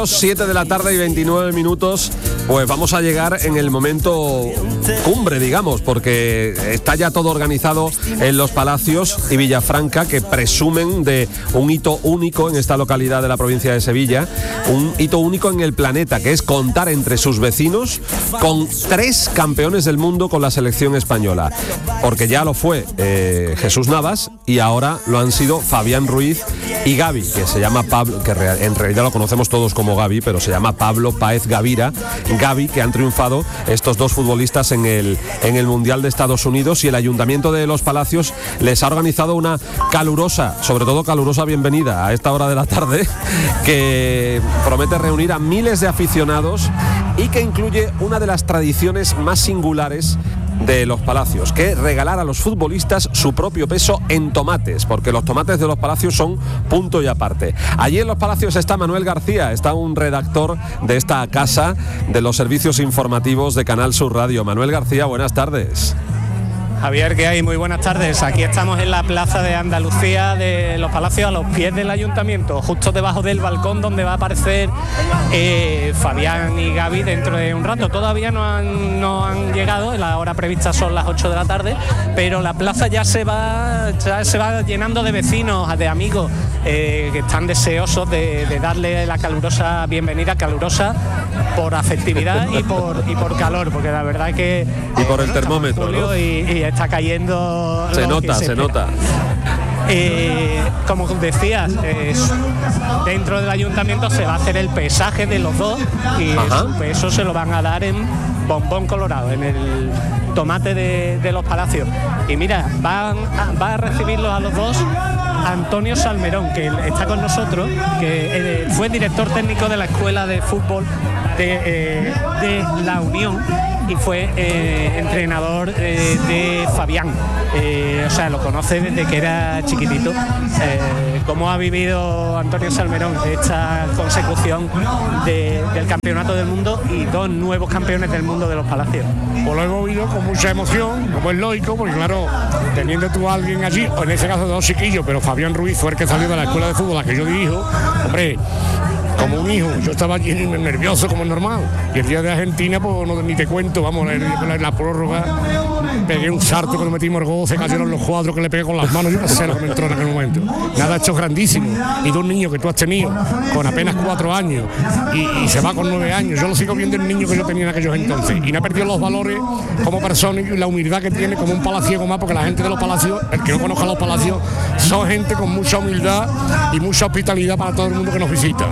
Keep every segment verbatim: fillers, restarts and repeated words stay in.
siete de la tarde y veintinueve minutos, pues vamos a llegar en el momento cumbre, digamos, porque está ya todo organizado en Los Palacios y Villafranca, que presumen de un hito único en esta localidad de la provincia de Sevilla, un hito único en el planeta, que es contar entre sus vecinos con tres campeones del mundo con la selección española, porque ya lo fue eh, Jesús Navas y ahora lo han sido Fabián Ruiz y Gavi, que se llama Pablo, que en realidad lo conocemos todos como Gavi, pero se llama Pablo Páez Gavira. Gavi, que han triunfado estos dos futbolistas en el, en el Mundial de Estados Unidos, y el Ayuntamiento de Los Palacios les ha organizado una calurosa, sobre todo calurosa bienvenida a esta hora de la tarde, que promete reunir a miles de aficionados y que incluye una de las tradiciones más singulares de Los Palacios, que es regalar a los futbolistas su propio peso en tomates, porque los tomates de Los Palacios son punto y aparte. Allí en Los Palacios está Manuel García, está un redactor de esta casa de los servicios informativos de Canal Sur Radio. Manuel García, buenas tardes. Javier, ¿qué hay? Muy buenas tardes. Aquí estamos en la Plaza de Andalucía de Los Palacios, a los pies del Ayuntamiento, justo debajo del balcón donde va a aparecer eh, Fabián y Gavi dentro de un rato. Todavía no han, no han llegado, la hora prevista son las ocho de la tarde, pero la plaza ya se va, ya se va llenando de vecinos, de amigos eh, que están deseosos de, de darle la calurosa bienvenida, calurosa por afectividad y por, y por calor, porque la verdad es que... Y por el termómetro, ¿no? Y, y está cayendo... Se nota, se, se nota. Eh, como decías, eh, dentro del ayuntamiento se va a hacer el pesaje de los dos y su peso se lo van a dar en bombón colorado, en el tomate de, de Los Palacios. Y mira, van a, va a recibirlos a los dos Antonio Salmerón, que está con nosotros, que eh, fue director técnico de la Escuela de Fútbol de, eh, de La Unión y fue eh, entrenador eh, de Fabián. Eh, o sea, lo conoce desde que era chiquitito. Eh, ¿Cómo ha vivido Antonio Salmerón esta consecución de, del campeonato del mundo y dos nuevos campeones del mundo de Los Palacios? Pues lo hemos vivido con mucha emoción, como es lógico, porque claro, teniendo tú a alguien allí, o en ese caso dos chiquillos, pero Fabián Ruiz fue el que salió de la escuela de fútbol a la que yo dirijo, hombre, como un hijo, yo estaba allí nervioso como es normal, y el día de Argentina pues no, ni te cuento, vamos, la, la, la prórroga, pegué un salto cuando metimos el gol, se cayeron los cuadros que le pegué con las manos, yo no sé lo que me entró en aquel momento, nada, hecho grandísimo, y dos niños que tú has tenido con apenas cuatro años y, y se va con nueve años, yo lo sigo viendo el niño que yo tenía en aquellos entonces, y no ha perdido los valores como persona y la humildad que tiene como un palaciego más, porque la gente de Los Palacios, el que no conozca Los Palacios, son gente con mucha humildad y mucha hospitalidad para todo el mundo que nos visita.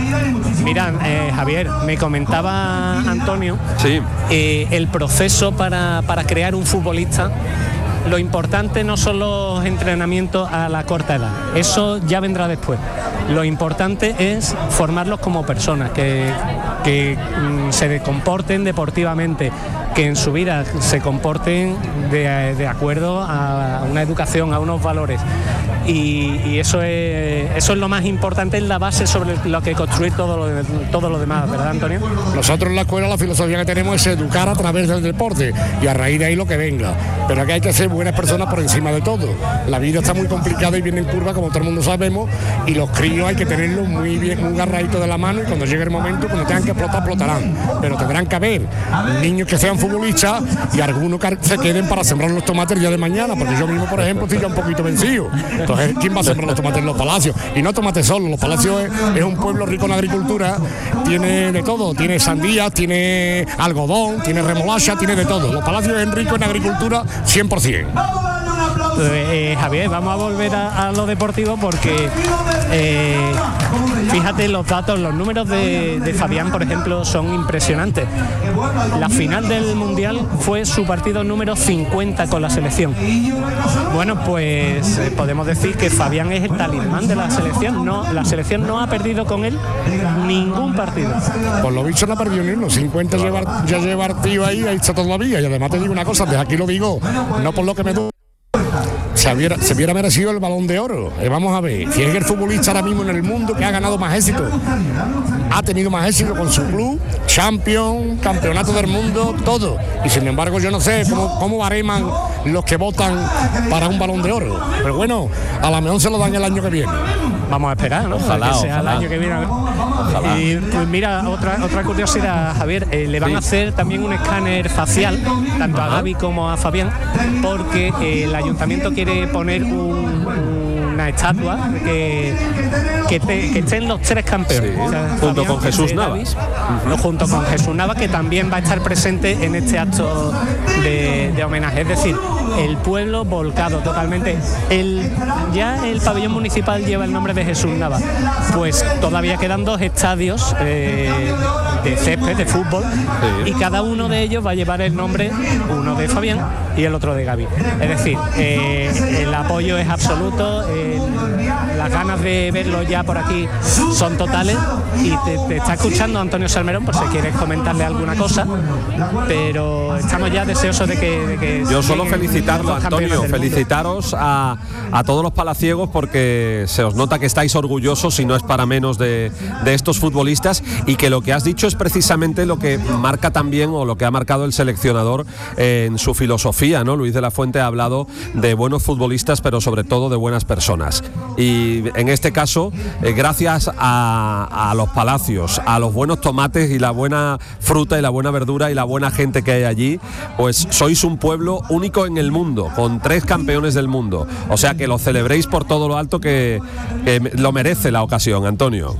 Mira, eh, Javier, me comentaba Antonio, sí. eh, el proceso para, para crear un futbolista. Lo importante no son los entrenamientos a la corta edad, eso ya vendrá después. Lo importante es formarlos como personas, que, que mm, se comporten deportivamente, que en su vida se comporten de, de acuerdo a una educación, a unos valores. Y, y eso es eso es lo más importante, es la base sobre lo que construir todo lo, todo lo demás, ¿verdad, Antonio? Nosotros en la escuela la filosofía que tenemos es educar a través del deporte y a raíz de ahí lo que venga, pero aquí hay que ser buenas personas por encima de todo. La vida está muy complicada y viene en curva, como todo el mundo sabemos, y los críos hay que tenerlos muy bien, un agarradito de la mano, y cuando llegue el momento, cuando tengan que explotar, explotarán, pero tendrán que haber niños que sean futbolistas y algunos que se queden para sembrar los tomates el día de mañana, porque yo mismo, por ejemplo, estoy ya un poquito vencido. Entonces, ¿quién va a sembrar los tomates en Los Palacios? Y no tomates solo, Los Palacios es, es un pueblo rico en agricultura, tiene de todo, tiene sandías, tiene algodón, tiene remolacha, tiene de todo. Los Palacios es rico en agricultura cien por ciento. Eh, Javier, vamos a volver a, a lo deportivo porque eh, fíjate los datos, los números de, de Fabián, por ejemplo, son impresionantes. La final del Mundial fue su partido número cincuenta con la selección. Bueno, pues eh, podemos decir que Fabián es el talismán de la selección. No, la selección no ha perdido con él ningún partido. Por lo visto no ha perdido ni uno, cincuenta lleva, ya lleva tío ahí, ahí está todavía. Y además te digo una cosa, desde aquí lo digo, no por lo que me duele. Se hubiera, se hubiera merecido el Balón de Oro. Eh, vamos a ver, si es el futbolista ahora mismo en el mundo que ha ganado más éxito. ha tenido más éxito con su club, Champions, Campeonato del Mundo, todo. Y sin embargo yo no sé cómo, cómo bareman los que votan para un Balón de Oro. Pero bueno, a la mejor se lo dan el año que viene. Vamos a esperar, ¿no? Ojalá, que sea ojalá. el año que viene. Ojalá. Y pues mira, otra otra curiosidad, Javier, eh, le van sí. a hacer también un escáner facial, tanto Ajá. a Gaby como a Fabián, porque eh, el ayuntamiento quiere poner un, una estatua que, que, te, que estén los tres campeones. Sí. O sea, junto Fabián, con Jesús Nava. Davis, uh-huh. junto con Jesús Nava, que también va a estar presente en este acto de, de homenaje. Es decir, el pueblo volcado totalmente. El, ya el pabellón municipal lleva el nombre de Jesús Nava. Pues todavía quedan dos estadios eh, de césped, de fútbol, sí. y cada uno de ellos va a llevar el nombre, uno de Fabián y el otro de Gaby. Es decir, eh, el apoyo es absoluto, eh, las ganas de verlo ya por aquí son totales, y te, te está escuchando Antonio Salmerón por si quieres comentarle alguna cosa, pero estamos ya deseosos de que... De que Yo solo felicitarlo, Antonio, felicitaros a, a todos los palaciegos, porque se os nota que estáis orgullosos, y no es para menos, de, de estos futbolistas, y que lo que has dicho es precisamente lo que marca también, o lo que ha marcado el seleccionador eh, en su filosofía, ¿no? Luis de la Fuente ha hablado de buenos futbolistas, pero sobre todo de buenas personas. Y en este caso, eh, gracias a, a los palacios, a los buenos tomates y la buena fruta y la buena verdura y la buena gente que hay allí, pues sois un pueblo único en el mundo, con tres campeones del mundo. O sea, que lo celebréis por todo lo alto, que, que lo merece la ocasión, Antonio.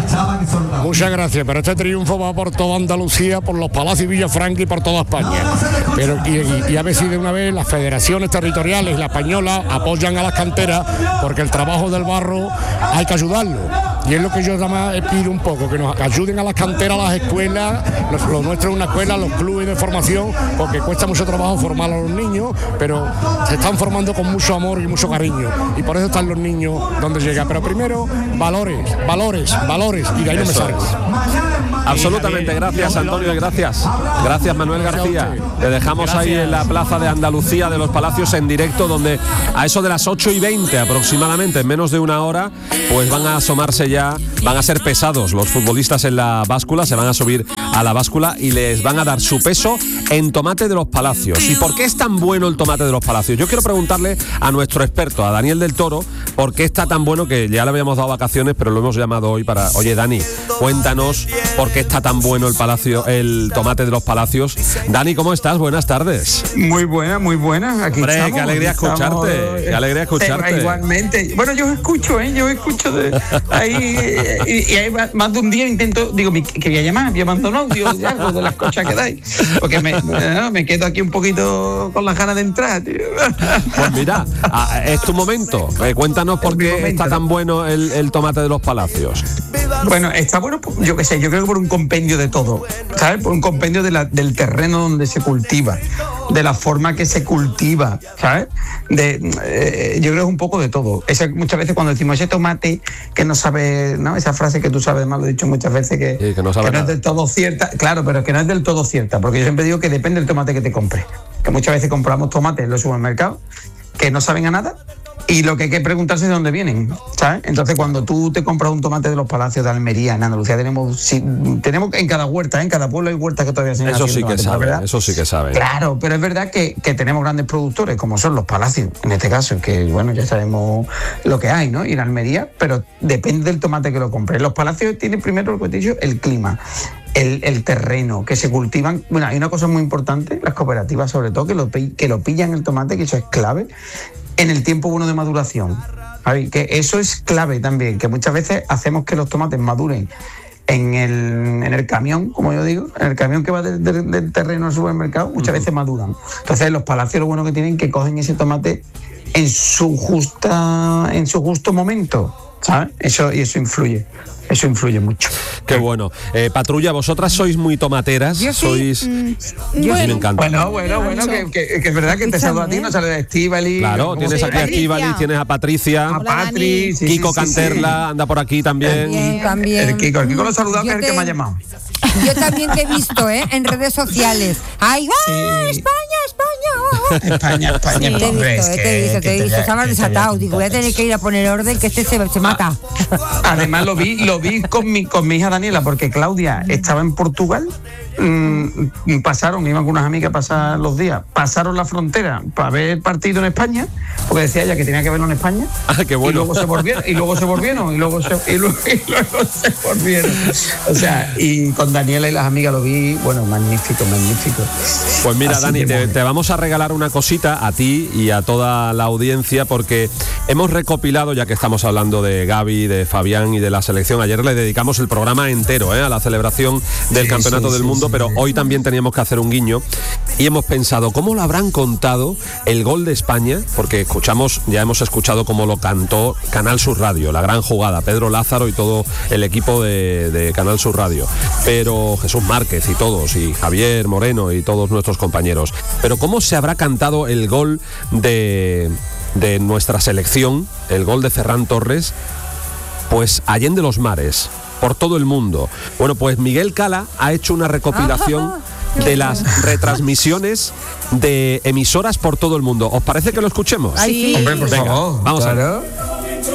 Muchas gracias, pero este triunfo va por toda Andalucía, por los palacios y Villafranca y por toda España. Pero y, y, y a ver si de una vez las federaciones territoriales y la española apoyan a las canteras, porque el trabajo del barro hay que ayudarlo. Y es lo que yo además pido un poco, que nos ayuden a las canteras, a las escuelas, lo nuestro es una escuela, los clubes de formación, porque cuesta mucho trabajo formar a los niños, pero se están formando con mucho amor y mucho cariño, y por eso están los niños donde llega. Pero primero, valores, valores, valores, y de ahí no me salgo. Absolutamente, gracias Antonio, y gracias. Gracias Manuel García. Te dejamos gracias. Ahí en la Plaza de Andalucía de los Palacios en directo, donde a eso de las ocho y veinte aproximadamente, en menos de una hora, pues van a asomarse ya, van a ser pesados los futbolistas en la báscula, se van a subir a la báscula y les van a dar su peso en tomate de los Palacios. ¿Y por qué es tan bueno el tomate de los Palacios? Yo quiero preguntarle a nuestro experto, a Daniel del Toro, por qué está tan bueno, que ya le habíamos dado vacaciones, pero lo hemos llamado hoy para... Oye, Dani, cuéntanos por qué está tan bueno el palacio, el tomate de los Palacios. Dani, ¿cómo estás? Buenas tardes. Muy buena, muy buena. Aquí Hombre, estamos, qué alegría estamos, escucharte, eh, qué alegría escucharte. Eh, igualmente. Bueno, yo escucho, ¿eh? Yo escucho de ahí, y, y ahí más de un día intento, digo, que voy a llamar, voy a mandar un audio de algo de las cosas que dais, porque me, no, me quedo aquí un poquito con las ganas de entrar, tío. Pues mira, es tu momento. Eh, cuéntanos por qué momento, está tan bueno el, el tomate de los Palacios. Bueno, está bueno, yo qué sé, yo creo que por un compendio de todo, ¿sabes? Por un compendio de la, del terreno donde se cultiva, de la forma que se cultiva, ¿sabes? De, eh, yo creo que es un poco de todo. Esa, muchas veces cuando decimos ese tomate que no sabe, ¿no? Esa frase que tú sabes, más lo he dicho muchas veces, que, sí, que no, sabe que no es del todo cierta. Claro, pero que no es del todo cierta, porque yo siempre digo que depende del tomate que te compres. Que muchas veces compramos tomates en los supermercados que no saben a nada, y lo que hay que preguntarse es de dónde vienen, ¿sabes? Entonces, cuando tú te compras un tomate de los Palacios de Almería, en Andalucía tenemos sí, tenemos en cada huerta, ¿eh? En cada pueblo hay huertas que todavía se han Eso sí que saben, eso sí que saben. Claro, pero es verdad que, que tenemos grandes productores, como son los Palacios, en este caso, que bueno, ya sabemos lo que hay, ¿no? Y en Almería, pero depende del tomate que lo compres. Los Palacios tienen primero, lo que te he dicho, el clima. El, el terreno, que se cultivan. Bueno, hay una cosa muy importante, las cooperativas sobre todo, que lo, que lo pillan el tomate, que eso es clave, en el tiempo bueno de maduración. ¿Sabes? Que eso es clave también, que muchas veces hacemos que los tomates maduren en el, en el camión, como yo digo, en el camión que va de, de, del terreno al supermercado, muchas uh-huh. veces maduran. Entonces los Palacios lo bueno que tienen que cogen ese tomate en su justa, en su justo momento, ¿sabes? Eso, y eso influye. Eso influye mucho. Qué bueno. Eh, Patrulla, vosotras sois muy tomateras. Yo sois. Sí, mm, yo bueno, sí me encanta. Bueno, bueno, bueno, que, que, que es verdad que te saludo a ti, no sale de Estíbaliz. Claro, tienes aquí a Estíbaliz, tienes a Patricia, a Patri, sí, Kiko sí, sí, Canterla, sí. anda por aquí también. También, también. El Kiko, el Kiko lo saludaba, que es el que me ha llamado. Yo también te he visto, ¿eh? En redes sociales. ¡Ay, va! Sí. ¡España, España! España, España. Sí, te he visto, es te que, he visto, te he visto. Estabas desatado. Digo, voy a tener que ir a poner orden, que este se, se mata. Además lo vi, lo lo vi con mi, con mi hija Daniela, porque Claudia estaba en Portugal. Mm, pasaron, iban con unas amigas a pasar los días, pasaron la frontera para ver el partido en España, porque decía ella que tenía que verlo en España. Ah, qué bueno. Y luego se volvieron, y luego se volvieron, y luego se, y luego, y luego se volvieron. O sea, y con Daniela y las amigas lo vi, bueno, magnífico, magnífico. Pues mira, Así Dani, que, te, bueno. te vamos a regalar una cosita a ti y a toda la audiencia, porque hemos recopilado, ya que estamos hablando de Gaby, de Fabián y de la selección. Ayer le dedicamos el programa entero ¿eh? a la celebración del Sí, Campeonato sí, del sí, Mundo, sí, pero sí. hoy también teníamos que hacer un guiño y hemos pensado, ¿cómo lo habrán contado el gol de España? Porque escuchamos, ya hemos escuchado cómo lo cantó Canal Sur Radio, la gran jugada, Pedro Lázaro y todo el equipo de, de Canal Sur Radio, pero Jesús Márquez y todos, y Javier Moreno y todos nuestros compañeros. Pero ¿cómo se habrá cantado el gol de, de nuestra selección, el gol de Ferran Torres? Pues allende los mares, por todo el mundo. Bueno, pues Miguel Cala ha hecho una recopilación de las retransmisiones de emisoras por todo el mundo. ¿Os parece que lo escuchemos? Ay, sí. Hombre, por Venga, favor. vamos a ver. Claro.